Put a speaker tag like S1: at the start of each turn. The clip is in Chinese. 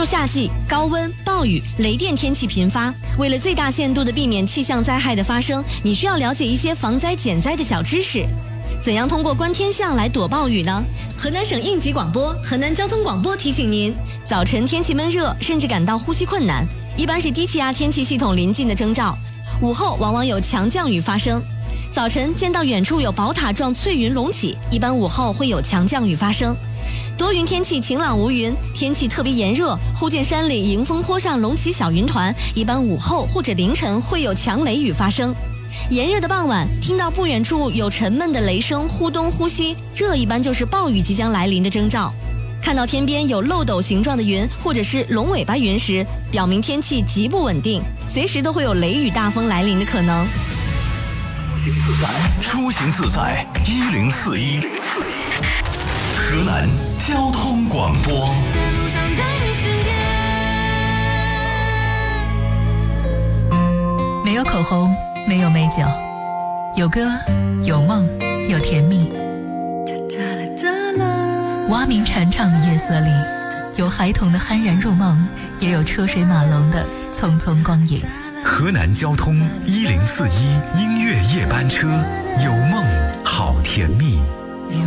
S1: 入夏季，高温、暴雨、雷电天气频发，为了最大限度地避免气象灾害的发生，你需要了解一些防灾减灾的小知识。怎样通过观天象来躲暴雨呢？河南省应急广播、河南交通广播提醒您：早晨天气闷热，甚至感到呼吸困难，一般是低气压天气系统临近的征兆。午后往往有强降雨发生。早晨见到远处有宝塔状翠云隆起，一般午后会有强降雨发生。多云天气晴朗无云，天气特别炎热，忽见山里迎风坡上隆起小云团，一般午后或者凌晨会有强雷雨发生。炎热的傍晚，听到不远处有沉闷的雷声忽东忽西，这一般就是暴雨即将来临的征兆。看到天边有漏斗形状的云或者是龙尾巴云时，表明天气极不稳定，随时都会有雷雨大风来临的可能。
S2: 出行自在1041，河南交通广播。
S3: 没有口红，没有美酒，有歌，有梦，有甜蜜。蛙鸣蝉唱的夜色里，有孩童的酣然入梦，也有车水马龙的匆匆光影。
S2: 河南交通1041音乐夜班车，有梦好甜蜜。